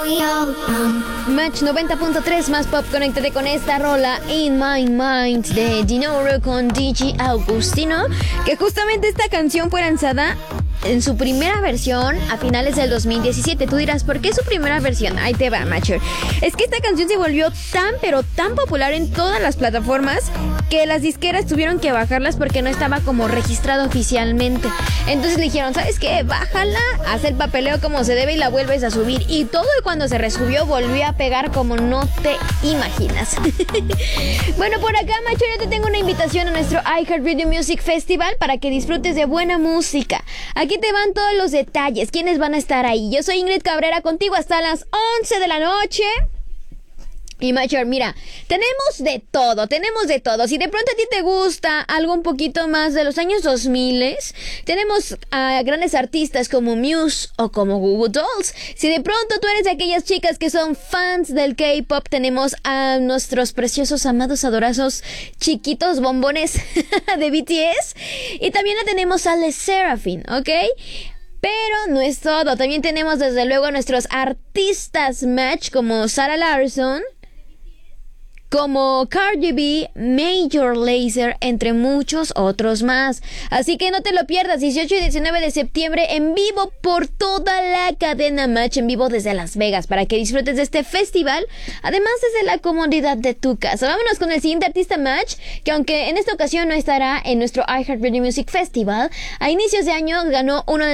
Match 90.3 más pop, conéctate con esta rola In My Mind de Dinoro con DJ Augustino, que justamente esta canción fue lanzada en su primera versión a finales del 2017. Tú dirás, ¿por qué su primera versión? Ahí te va, Matcher. Es que esta canción se volvió tan, pero tan popular en todas las plataformas que las disqueras tuvieron que bajarlas porque no estaba como registrado oficialmente. Entonces le dijeron, ¿sabes qué? Bájala, haz el papeleo como se debe y la vuelves a subir. Y todo cuando se resubió volvió a pegar como no te imaginas. Bueno, por acá, Matcher, yo te tengo una invitación a nuestro iHeartRadio Music Festival para que disfrutes de buena música. Aquí te van todos los detalles, quiénes van a estar ahí. Yo soy Ingrid Cabrera, contigo hasta las 11 de la noche. Y Matcher, mira, tenemos de todo. Si de pronto a ti te gusta algo un poquito más de los años 2000, tenemos a grandes artistas como Muse o como Goo Goo Dolls. Si de pronto tú eres de aquellas chicas que son fans del K-pop, tenemos a nuestros preciosos, amados, adorazos, chiquitos bombones de BTS. Y también la tenemos a LE SSERAFIM, ¿ok? Pero no es todo. También tenemos desde luego a nuestros artistas match como Sarah Larsson, como Cardi B, Major Lazer, entre muchos otros más. Así que no te lo pierdas, 18 y 19 de septiembre en vivo por toda la cadena Match, en vivo desde Las Vegas, para que disfrutes de este festival, además desde la comodidad de tu casa. Vámonos con el siguiente artista Match, que aunque en esta ocasión no estará en nuestro iHeartRadio Music Festival, a inicios de año ganó uno de